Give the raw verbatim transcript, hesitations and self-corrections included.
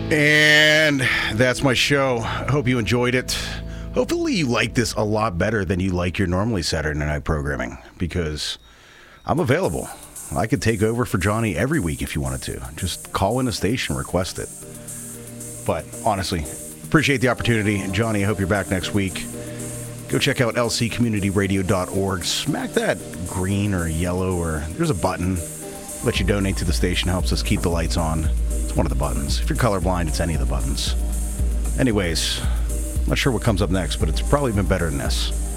And that's my show. I hope you enjoyed it. Hopefully you like this a lot better than you like your normally Saturday night programming, because I'm available. I could take over for Johnny every week if you wanted to. Just call in the station, request it. But honestly, appreciate the opportunity. Johnny, I hope you're back next week. Go check out L C community radio dot org. Smack that green or yellow, or there's a button. Let you donate to the station. Helps us keep the lights on. It's one of the buttons. If you're colorblind, it's any of the buttons. Anyways, not sure what comes up next, but it's probably been better than this.